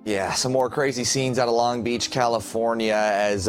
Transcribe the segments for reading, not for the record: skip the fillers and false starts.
Yeah, some more crazy scenes out of Long Beach, California, as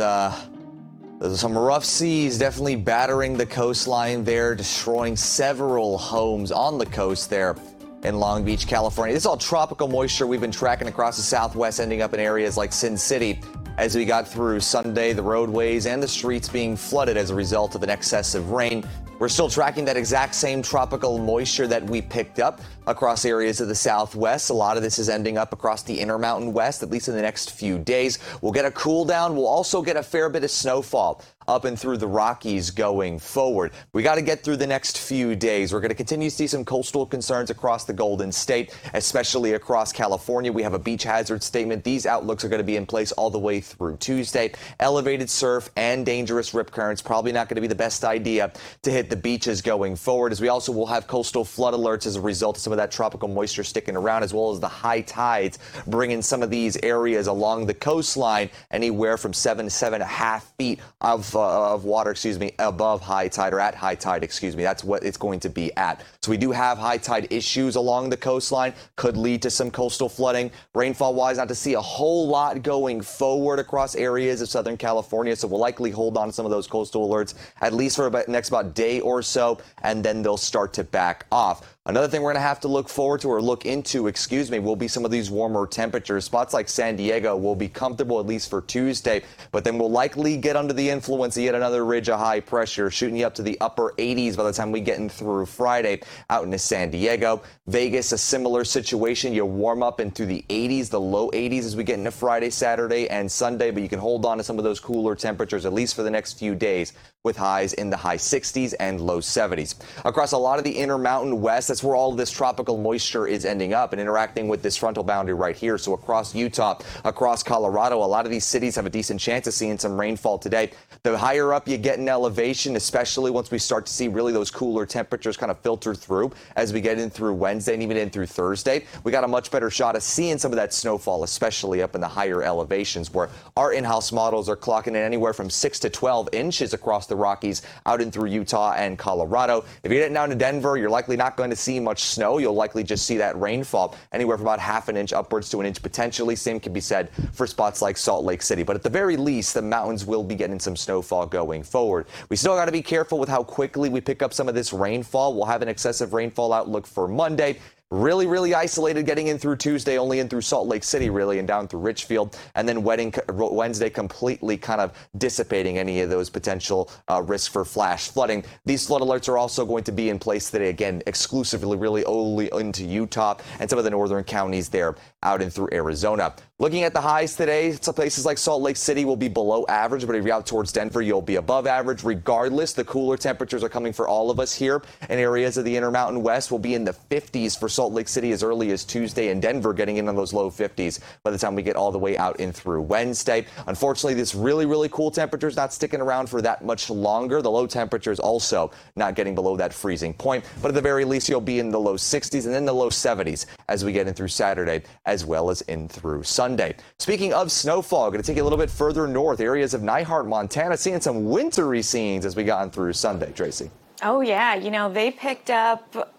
there's some rough seas definitely battering the coastline there, destroying several homes on the coast there in Long Beach, California. This is all tropical moisture we've been tracking across the Southwest, ending up in areas like Sin City. As we got through Sunday, the roadways and the streets being flooded as a result of an excessive rain. We're still tracking that exact same tropical moisture that we picked up across areas of the Southwest. A lot of this is ending up across the Intermountain West, at least in the next few days. We'll get a cool down. We'll also get a fair bit of snowfall up and through the Rockies going forward. We got to get through the next few days. We're going to continue to see some coastal concerns across the Golden State, especially across California. We have a beach hazard statement. These outlooks are going to be in place all the way through Tuesday. Elevated surf and dangerous rip currents, probably not going to be the best idea to hit the beaches going forward, as we also will have coastal flood alerts as a result of some of that tropical moisture sticking around, as well as the high tides bringing some of these areas along the coastline anywhere from 7 to 7.5 feet of water, above high tide, or at high tide, That's what it's going to be at. So we do have high tide issues along the coastline, could lead to some coastal flooding. Rainfall wise, not to see a whole lot going forward across areas of Southern California. So we'll likely hold on to some of those coastal alerts at least for the next day or so, and then they'll start to back off. Another thing we're going to have to look forward to, or look into, will be some of these warmer temperatures. Spots like San Diego will be comfortable at least for Tuesday, but then we'll likely get under the influence of yet another ridge of high pressure, shooting you up to the upper 80s by the time we get in through Friday out into San Diego. Vegas, a similar situation. You warm up into the 80s, the low 80s as we get into Friday, Saturday, and Sunday, but you can hold on to some of those cooler temperatures at least for the next few days, with highs in the high 60s and low 70s. Across a lot of the Intermountain West, that's where all of this tropical moisture is ending up and interacting with this frontal boundary right here. So across Utah, across Colorado, a lot of these cities have a decent chance of seeing some rainfall today. The higher up you get in elevation, especially once we start to see really those cooler temperatures kind of filter through as we get in through Wednesday and even in through Thursday, we got a much better shot of seeing some of that snowfall, especially up in the higher elevations, where our in-house models are clocking in anywhere from 6 to 12 inches across the Rockies out in through Utah and Colorado. If you're getting down to Denver, you're likely not going to see much snow. You'll likely just see that rainfall anywhere from about half an inch upwards to an inch potentially. Same can be said for spots like Salt Lake City. But at the very least, the mountains will be getting some snowfall going forward. We still got to be careful with how quickly we pick up some of this rainfall. We'll have an excessive rainfall outlook for Monday. Really isolated getting in through Tuesday, only in through Salt Lake City, really, and down through Richfield. And then Wednesday completely kind of dissipating any of those potential risks for flash flooding. These flood alerts are also going to be in place today, again, exclusively really only into Utah and some of the northern counties there out in through Arizona. Looking at the highs today, some places like Salt Lake City will be below average, but if you're out towards Denver, you'll be above average. Regardless, the cooler temperatures are coming for all of us here in areas of the Intermountain West. Will be in the 50s for Salt Lake City as early as Tuesday, and Denver getting in on those low 50s by the time we get all the way out in through Wednesday. Unfortunately, this really cool temperature is not sticking around for that much longer. The low temperatures also not getting below that freezing point, but at the very least, you'll be in the low 60s and then the low 70s as we get in through Saturday as well as in through Sunday. Speaking of snowfall, going to take you a little bit further north, areas of Nyhart, Montana, seeing some wintry scenes as we got in through Sunday. Tracy. Oh, yeah. They picked up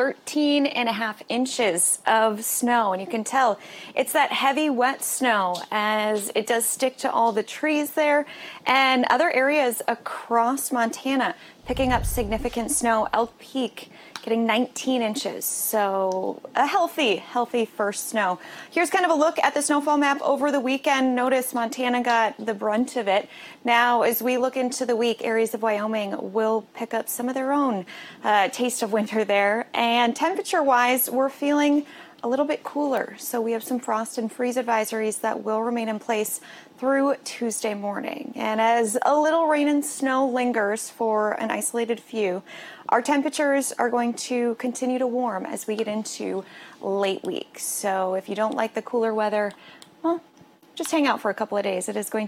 13.5 inches of snow, and you can tell it's that heavy, wet snow as it does stick to all the trees there, and other areas across Montana picking up significant snow. Elk Peak getting 19 inches, so a healthy first snow. Here's kind of a look at the snowfall map over the weekend. Notice Montana got the brunt of it. Now, as we look into the week, areas of Wyoming will pick up some of their own taste of winter there. And temperature-wise, we're feeling a little bit cooler. So we have some frost and freeze advisories that will remain in place through Tuesday morning. And as a little rain and snow lingers for an isolated few, our temperatures are going to continue to warm as we get into late week. So if you don't like the cooler weather, well, just hang out for a couple of days. It is going